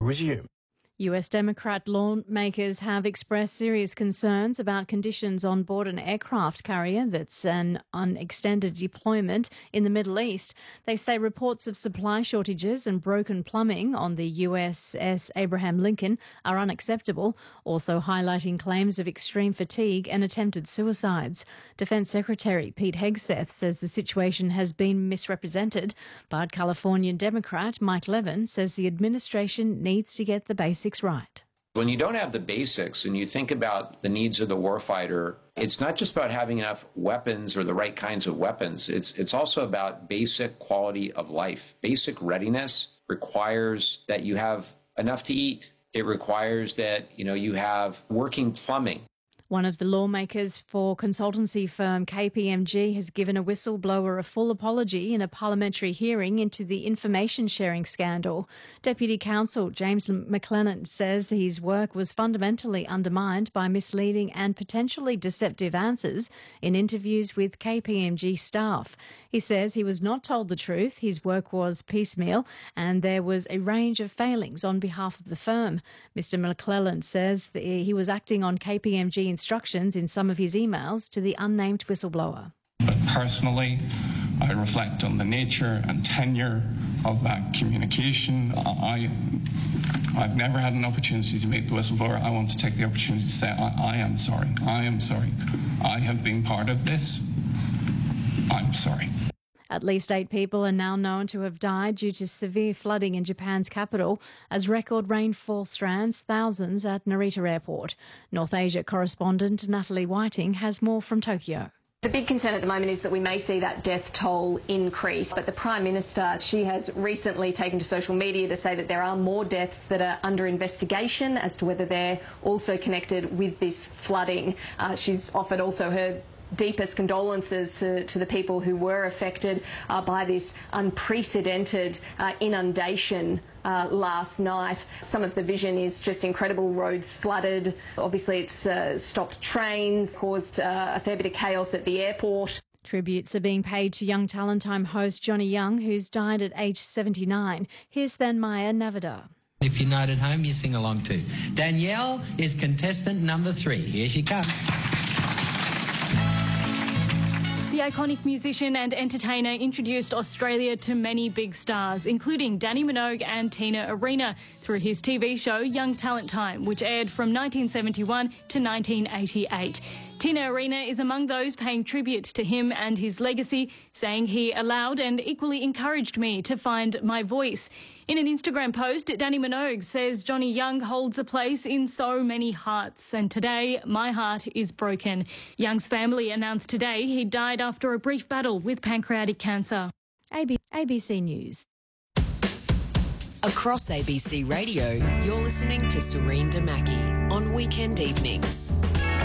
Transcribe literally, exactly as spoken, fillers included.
resume. U S Democrat lawmakers have expressed serious concerns about conditions on board an aircraft carrier that's an unextended deployment in the Middle East. They say reports of supply shortages and broken plumbing on the U S S Abraham Lincoln are unacceptable, also highlighting claims of extreme fatigue and attempted suicides. Defence Secretary Pete Hegseth says the situation has been misrepresented, but Californian Democrat Mike Levin says the administration needs to get the basics right. When you don't have the basics and you think about the needs of the warfighter, it's not just about having enough weapons or the right kinds of weapons. It's it's also about basic quality of life. Basic readiness requires that you have enough to eat. It requires that, you know, you have working plumbing. One of the lawmakers for consultancy firm K P M G has given a whistleblower a full apology in a parliamentary hearing into the information sharing scandal. Deputy Counsel James McClellan says his work was fundamentally undermined by misleading and potentially deceptive answers in interviews with K P M G staff. He says he was not told the truth, his work was piecemeal, and there was a range of failings on behalf of the firm. Mister McClellan says that he was acting on K P M G instructions in some of his emails to the unnamed whistleblower. But personally, I reflect on the nature and tenure of that communication. I, I've never had an opportunity to meet the whistleblower. I want to take the opportunity to say I, I am sorry. I am sorry. I have been part of this. I'm sorry. At least eight people are now known to have died due to severe flooding in Japan's capital as record rainfall strands thousands at Narita Airport. North Asia correspondent Natalie Whiting has more from Tokyo. The big concern at the moment is that we may see that death toll increase, but the Prime Minister, she has recently taken to social media to say that there are more deaths that are under investigation as to whether they're also connected with this flooding. Uh, she's offered also her deepest condolences to, to the people who were affected uh, by this unprecedented uh, inundation uh, last night. Some of the vision is just incredible. Roads flooded. Obviously, it's uh, stopped trains, caused uh, a fair bit of chaos at the airport. Tributes are being paid to Young Talent Time host Johnny Young, who's died at age seventy-nine. Here's Thanmaya Navada. If you're not at home, you sing along too. Danielle is contestant number three. Here she comes. The iconic musician and entertainer introduced Australia to many big stars, including Danny Minogue and Tina Arena, through his T V show Young Talent Time, which aired from nineteen seventy-one to nineteen eighty-eight. Tina Arena is among those paying tribute to him and his legacy, saying he allowed and equally encouraged me to find my voice. In an Instagram post, Danny Minogue says Johnny Young holds a place in so many hearts, and today my heart is broken. Young's family announced today he died after a brief battle with pancreatic cancer. A B C News. Across A B C Radio, you're listening to Serene Damaki on weekend evenings.